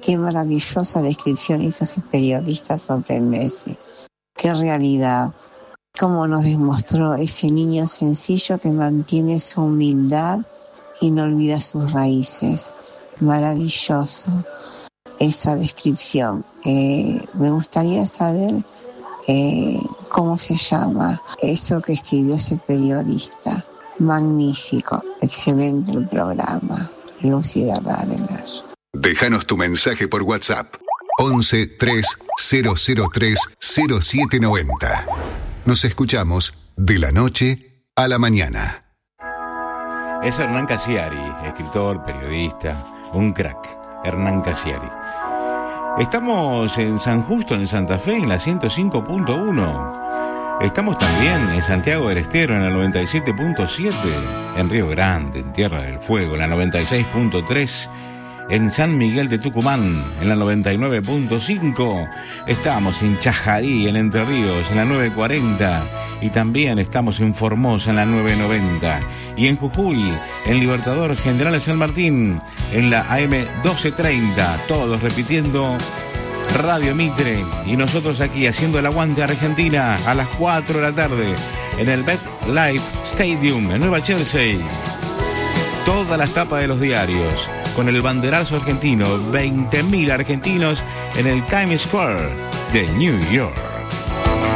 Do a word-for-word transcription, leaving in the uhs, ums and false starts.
Qué maravillosa descripción hizo ese periodista sobre Messi. Qué realidad. Cómo nos demostró ese niño sencillo que mantiene su humildad y no olvida sus raíces. Maravilloso esa descripción. Eh, me gustaría saber eh, cómo se llama eso que escribió ese periodista. Magnífico, excelente el programa. Lucy de Radenar. Déjanos tu mensaje por WhatsApp. once tres cero cero tres cero siete noventa. Nos escuchamos de la noche a la mañana. Es Hernán Casiari, escritor, periodista, un crack. Hernán Casiari. Estamos en San Justo, en Santa Fe, en la ciento cinco punto uno. Estamos también en Santiago del Estero, en la noventa y siete punto siete. En Río Grande, en Tierra del Fuego, en la noventa y seis punto tres. En San Miguel de Tucumán, en la noventa y nueve punto cinco. Estamos en Chajarí, en Entre Ríos, en la nueve cuarenta. Y también estamos en Formosa, en la nueve noventa. Y en Jujuy, en Libertador General San Martín, en la A M doce treinta. Todos repitiendo Radio Mitre. Y nosotros aquí haciendo el aguante Argentina a las cuatro de la tarde en el MetLife Stadium, en Nueva Jersey. Todas las tapas de los diarios con el banderazo argentino, veinte mil argentinos en el Times Square de New York.